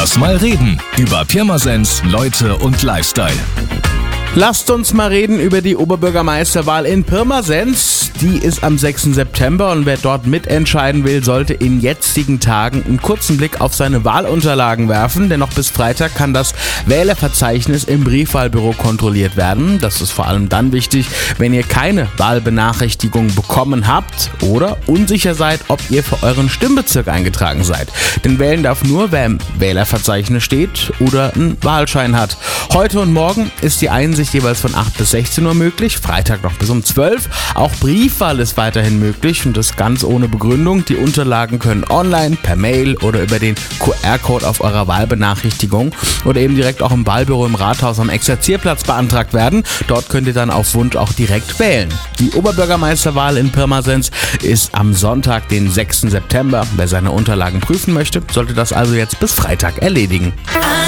Lass mal reden über Pirmasens, Leute und Lifestyle. Lasst uns mal reden über die Oberbürgermeisterwahl in Pirmasens. Die ist am 6. September und wer dort mitentscheiden will, sollte in jetzigen Tagen einen kurzen Blick auf seine Wahlunterlagen werfen, denn noch bis Freitag kann das Wählerverzeichnis im Briefwahlbüro kontrolliert werden. Das ist vor allem dann wichtig, wenn ihr keine Wahlbenachrichtigung bekommen habt oder unsicher seid, ob ihr für euren Stimmbezirk eingetragen seid. Denn wählen darf nur, wer im Wählerverzeichnis steht oder einen Wahlschein hat. Heute und morgen ist die Einsicht jeweils von 8 bis 16 Uhr möglich, Freitag noch bis um 12. Auch Briefwahl ist weiterhin möglich und das ganz ohne Begründung. Die Unterlagen können online, per Mail oder über den QR-Code auf eurer Wahlbenachrichtigung oder eben direkt auch im Wahlbüro im Rathaus am Exerzierplatz beantragt werden. Dort könnt ihr dann auf Wunsch auch direkt wählen. Die Oberbürgermeisterwahl in Pirmasens ist am Sonntag, den 6. September. Wer seine Unterlagen prüfen möchte, sollte das also jetzt bis Freitag erledigen.